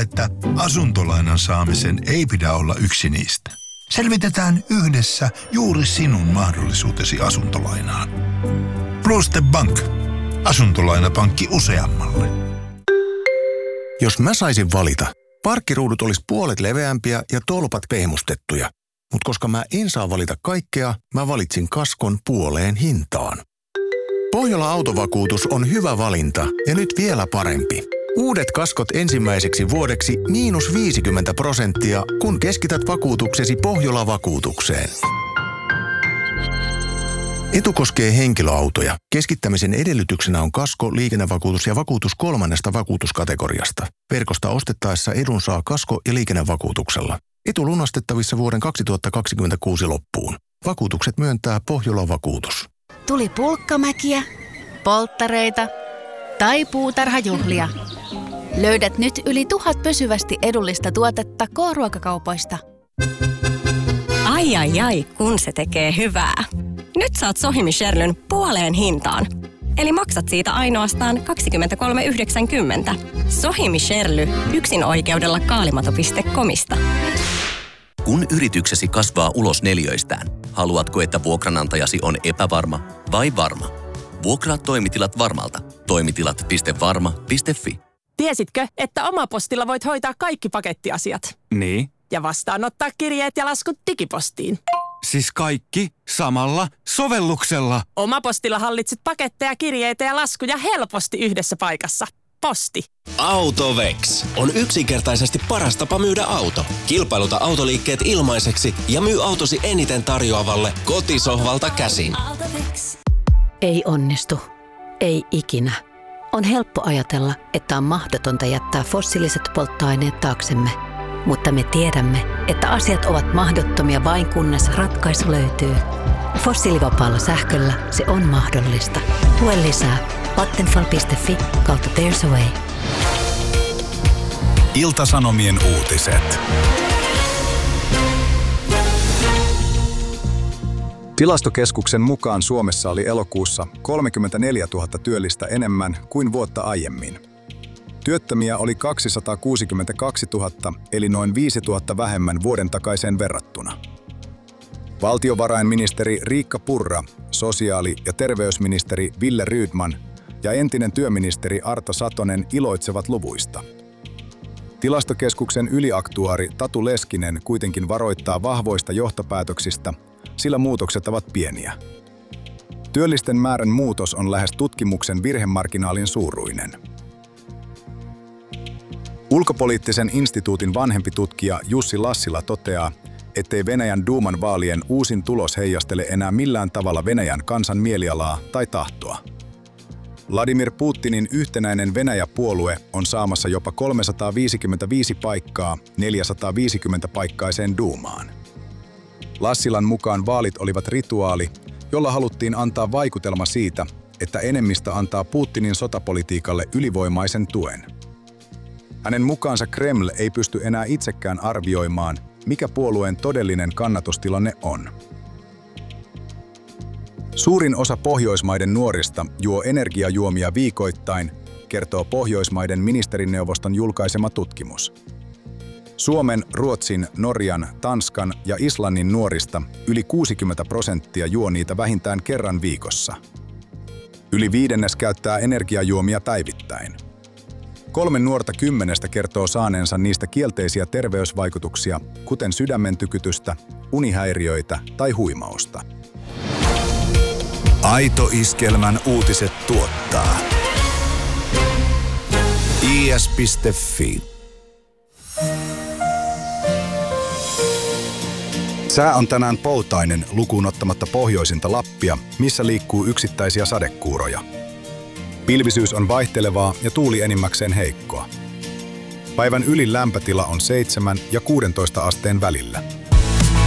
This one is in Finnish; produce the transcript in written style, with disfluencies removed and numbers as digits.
että asuntolainan saamisen ei pidä olla yksi niistä. Selvitetään yhdessä juuri sinun mahdollisuutesi asuntolainaan. Pluste Bank. Asuntolainapankki useammalle. Jos mä saisin valita, parkkiruudut olisi puolet leveämpiä ja tolpat pehmustettuja. Mutta koska mä en saa valita kaikkea, mä valitsin kaskon puoleen hintaan. Pohjola Autovakuutus on hyvä valinta ja nyt vielä parempi. Uudet kaskot ensimmäiseksi vuodeksi -50%, kun keskität vakuutuksesi Pohjola-vakuutukseen. Etu koskee henkilöautoja. Keskittämisen edellytyksenä on kasko, liikennevakuutus ja vakuutus 3. vakuutuskategoriasta. Verkosta ostettaessa edun saa kasko- ja liikennevakuutuksella. Etu lunastettavissa vuoden 2026 loppuun. Vakuutukset myöntää Pohjola-vakuutus. Tuli pulkkamäkiä, polttareita tai puutarhajuhlia. Löydät nyt yli 1000 pysyvästi edullista tuotetta K-ruokakaupoista. Ai, kun se tekee hyvää. Nyt saat Sohimi Sherlyn puoleen hintaan. Eli maksat siitä ainoastaan 23,90. Sohimi Sherly, yksin oikeudella kaalimato.comista. Kun yrityksesi kasvaa ulos neliöistään, haluatko, että vuokranantajasi on epävarma vai varma? Vuokraa toimitilat Varmalta. Toimitilat.varma.fi. Tiesitkö, että Omapostilla voit hoitaa kaikki pakettiasiat? Niin. Ja vastaanottaa kirjeet ja laskut digipostiin. Siis kaikki samalla sovelluksella. Omapostilla hallitset paketteja, kirjeitä ja laskuja helposti yhdessä paikassa. Posti. AutoVex on yksinkertaisesti paras tapa myydä auto. Kilpailuta autoliikkeet ilmaiseksi ja myy autosi eniten tarjoavalle kotisohvalta käsin. Ei onnistu. Ei ikinä. On helppo ajatella, että on mahdotonta jättää fossiiliset polttoaineet taaksemme. Mutta me tiedämme, että asiat ovat mahdottomia vain kunnes ratkaisu löytyy. Fossiilivapaalla sähköllä se on mahdollista. Lue lisää vattenfall.fi/there's a way. Ilta-Sanomien uutiset. Tilastokeskuksen mukaan Suomessa oli elokuussa 34 000 työllistä enemmän kuin vuotta aiemmin. Työttömiä oli 262 000, eli noin 5 000 vähemmän vuoden takaiseen verrattuna. Valtiovarainministeri Riikka Purra, sosiaali- ja terveysministeri Wille Rydman ja entinen työministeri Arto Satonen iloitsevat luvuista. Tilastokeskuksen yliaktuaari Tatu Leskinen kuitenkin varoittaa vahvoista johtopäätöksistä, sillä muutokset ovat pieniä. Työllisten määrän muutos on lähes tutkimuksen virhemarginaalin suuruinen. Ulkopoliittisen instituutin vanhempi tutkija Jussi Lassila toteaa, ettei Venäjän Duuman vaalien uusin tulos heijastele enää millään tavalla Venäjän kansan mielialaa tai tahtoa. Vladimir Putinin yhtenäinen Venäjä-puolue on saamassa jopa 355 paikkaa 450-paikkaiseen Duumaan. Lassilan mukaan vaalit olivat rituaali, jolla haluttiin antaa vaikutelma siitä, että enemmistö antaa Putinin sotapolitiikalle ylivoimaisen tuen. Hänen mukaansa Kreml ei pysty enää itsekään arvioimaan, mikä puolueen todellinen kannatustilanne on. Suurin osa Pohjoismaiden nuorista juo energiajuomia viikoittain, kertoo Pohjoismaiden ministerineuvoston julkaisema tutkimus. Suomen, Ruotsin, Norjan, Tanskan ja Islannin nuorista yli 60% juo niitä vähintään kerran viikossa. Yli 1/5 käyttää energiajuomia päivittäin. 3 nuorta 10 kertoo saaneensa niistä kielteisiä terveysvaikutuksia, kuten sydämen tykytystä, unihäiriöitä tai huimausta. Aito Iskelmän uutiset tuottaa is.fi. Sää on tänään poutainen lukuun ottamatta pohjoisinta Lappia, missä liikkuu yksittäisiä sadekuuroja. Pilvisyys on vaihtelevaa ja tuuli enimmäkseen heikkoa. Päivän ylin lämpötila on 7 ja 16 asteen välillä.